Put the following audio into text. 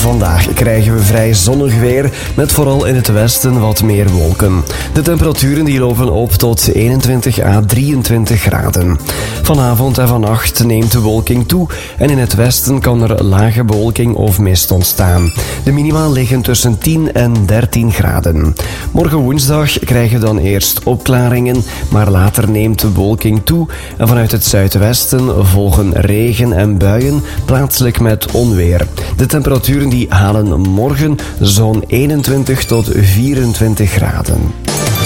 Vandaag krijgen we vrij zonnig weer, met vooral in het westen wat meer wolken. De temperaturen die lopen op tot 21 à 23 graden. Vanavond en vannacht neemt de bewolking toe en in het westen kan er lage bewolking of mist ontstaan. De minima liggen tussen 10 en 13 graden. Morgen woensdag krijgen we dan eerst opklaringen, maar later neemt de bewolking toe en vanuit het zuidwesten volgen regen en buien, plaatselijk met onweer. De temperaturen die halen morgen zo'n 21 tot 24 graden.